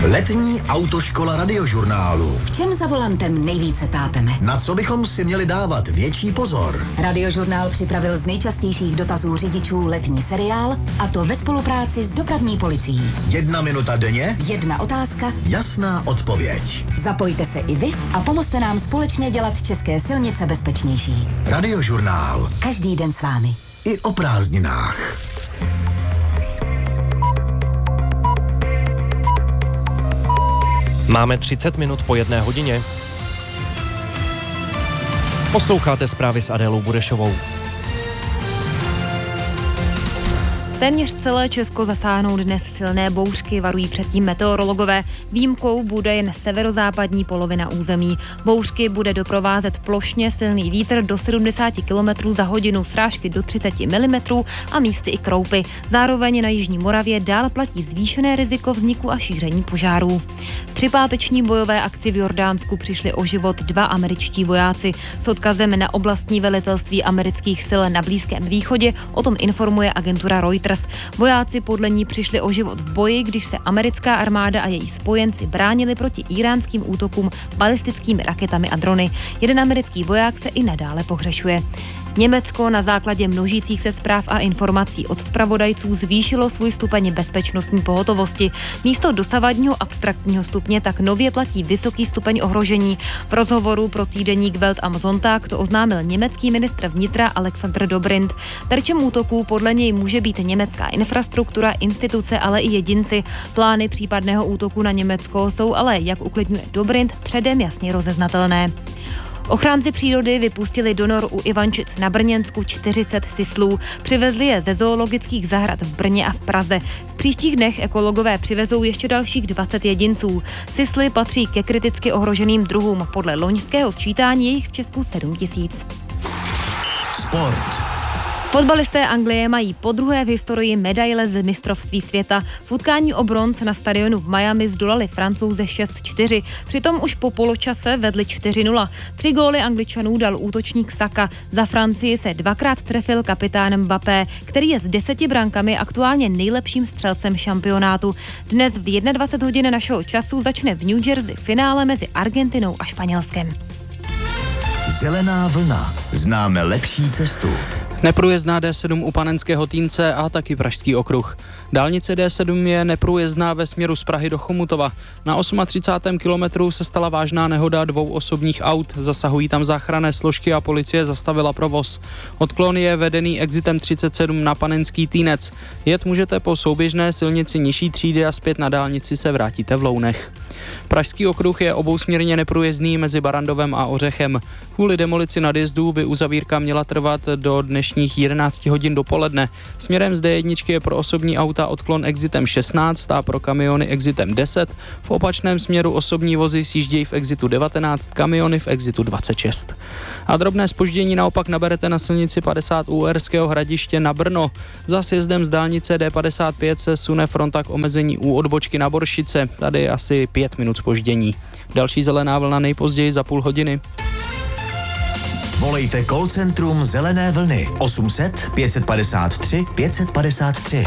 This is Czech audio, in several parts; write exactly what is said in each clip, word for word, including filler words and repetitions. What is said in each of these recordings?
Letní autoškola Radiožurnálu. V čem za volantem nejvíce tápeme? Na co bychom si měli dávat větší pozor? Radiožurnál připravil z nejčastějších dotazů řidičů letní seriál, a to ve spolupráci s dopravní policií. Jedna minuta denně? Jedna otázka? Jasná odpověď. Zapojte se i vy a pomozte nám společně dělat české silnice bezpečnější. Radiožurnál. Každý den s vámi. I o prázdninách. Máme třicet minut po jedné hodině. Posloucháte zprávy s Adélou Burešovou. Téměř celé Česko zasáhnou dnes silné bouřky, varují předtím meteorologové. Výjimkou bude jen severozápadní polovina území. Bouřky bude doprovázet plošně silný vítr do sedmdesát kilometrů za hodinu, srážky do třicet milimetrů a místy i kroupy. Zároveň na jižní Moravě dál platí zvýšené riziko vzniku a šíření požárů. Při páteční bojové akci v Jordánsku přišli o život dva američtí vojáci. S odkazem na oblastní velitelství amerických sil na Blízkém východě o tom informuje agentura Reuters. Vojáci podle ní přišli o život v boji, když se americká armáda a její spojenci bránili proti íránským útokům balistickými raketami a drony. Jeden americký voják se i nadále pohřešuje. Německo na základě množících se zpráv a informací od zpravodajců zvýšilo svůj stupeň bezpečnostní pohotovosti. Místo dosavadního abstraktního stupně tak nově platí vysoký stupeň ohrožení. V rozhovoru pro týdeník Welt am Sonntag to oznámil německý ministr vnitra Alexander Dobrindt. Terčem útoků podle něj může být německá infrastruktura, instituce, ale i jedinci. Plány případného útoku na Německo jsou ale, jak uklidňuje Dobrindt, předem jasně rozeznatelné. Ochránci přírody vypustili do nor u Ivančic na Brněnsku čtyřicet sislů. Přivezli je ze zoologických zahrad v Brně a v Praze. V příštích dnech ekologové přivezou ještě dalších dvacet jedinců. Sisly patří ke kriticky ohroženým druhům. Podle loňského sčítání je jich v Česku sedm tisíc. Sport. Fotbalisté Anglie mají podruhé v historii medaile z mistrovství světa. V utkání o bronz na stadionu v Miami zdolali Francouze šest čtyři. Přitom už po poločase vedli čtyři nula. Tři góly Angličanů dal útočník Saka. Za Francii se dvakrát trefil kapitán Mbappé, který je s deseti brankami aktuálně nejlepším střelcem šampionátu. Dnes v dvacet jedna hodin našeho času začne v New Jersey finále mezi Argentinou a Španělskem. Zelená vlna. Známe lepší cestu. Neprůjezdná D sedm u Panenského Týnce a taky Pražský okruh. Dálnice D sedm je neprůjezdná ve směru z Prahy do Chomutova. Na třicátém osmém kilometru se stala vážná nehoda dvou osobních aut. Zasahují tam záchranné složky a policie zastavila provoz. Odklon je vedený exitem třicet sedm na Panenský Týnec. Jet můžete po souběžné silnici nižší třídy a zpět na dálnici se vrátíte v Lounech. Pražský okruh je obousměrně neprůjezdný mezi Barandovem a Ořechem. Kvůli demolici nadjezdů by uzavírka měla trvat do dnešních jedenáct hodin dopoledne. Směrem z D jedna je pro osobní auta odklon exitem šestnáct a pro kamiony exitem deset. V opačném směru osobní vozy sjíždějí v exitu devatenáct, kamiony v exitu dvacet šest. A drobné zpoždění naopak naberete na silnici padesát u Uherského Hradiště na Brno. Za sjezdem z dálnice D padesát pět se sune fronta k omezení u odbočky na Boršice. Tady je asi pět minut zpoždění. Další zelená vlna nejpozději za půl hodiny. Volejte call centrum Zelené vlny osm set pět padesát tři pět padesát tři.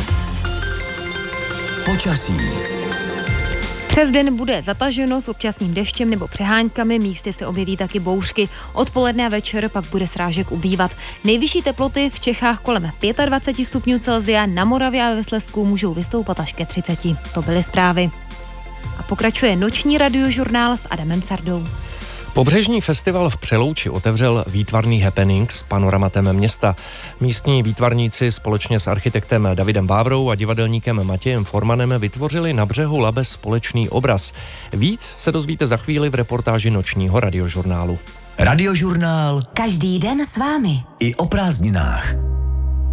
Počasí. Přes den bude zataženo s občasným deštěm nebo přeháňkami, místy se objeví taky bouřky. Odpoledne a večer pak bude srážek ubývat. Nejvyšší teploty v Čechách kolem dvacet pět stupňů Celsia, na Moravě a ve Slezsku můžou vystoupat až ke třiceti. To byly zprávy. A pokračuje noční radiožurnál s Adamem Sardou. Pobřežní festival v Přelouči otevřel výtvarný happening s panoramatem města. Místní výtvarníci společně s architektem Davidem Vávrou a divadelníkem Matějem Formanem vytvořili na břehu Labe společný obraz. Víc se dozvíte za chvíli v reportáži nočního radiožurnálu. Radiožurnál. Každý den s vámi. I o prázdninách.